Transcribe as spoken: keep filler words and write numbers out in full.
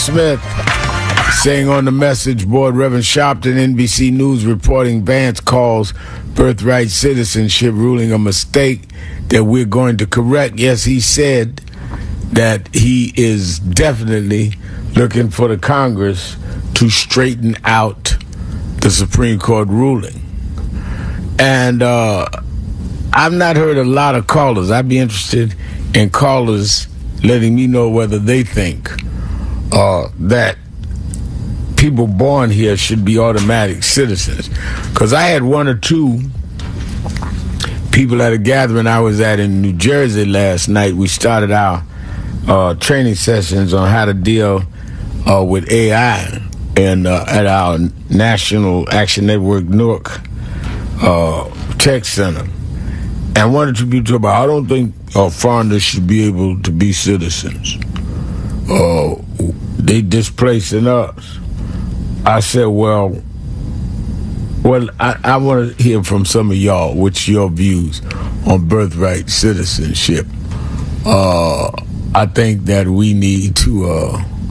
Smith saying on the message board, Reverend Sharpton, N B C News reporting Vance calls birthright citizenship ruling a mistake that we're going to correct. Yes, he said that he is definitely looking for the Congress to straighten out the Supreme Court ruling. And uh, I've not heard a lot of callers. I'd be interested in callers letting me know whether they think uh, that people born here should be automatic citizens. Because I had one or two people at a gathering I was at in New Jersey last night. We started our uh, training sessions on how to deal uh, with A I and uh, at our National Action Network Newark uh, Tech Center. And one or two people talk about, I don't think uh, foreigners should be able to be citizens. Uh, they displacing us. I said, well, well, I, I want to hear from some of y'all, what's your views on birthright citizenship. Uh, I think that we need to... Uh,